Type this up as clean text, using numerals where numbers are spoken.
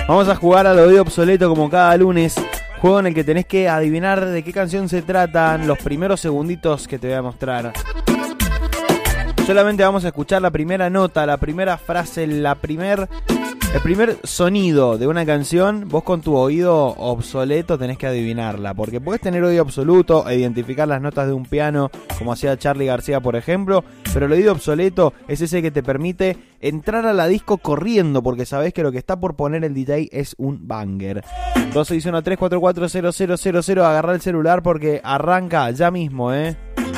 Vamos a jugar al oído obsoleto como cada lunes. Juego en el que tenés que adivinar de qué canción se tratan los primeros segunditos que te voy a mostrar. Solamente vamos a escuchar la primera nota, la primera frase, el primer sonido de una canción. Vos con tu oído obsoleto tenés que adivinarla, porque podés tener oído absoluto e identificar las notas de un piano, como hacía Charly García, por ejemplo, pero el oído obsoleto es ese que te permite entrar a la disco corriendo, porque sabés que lo que está por poner el DJ es un banger. 2613440000, agarrá el celular porque arranca ya mismo,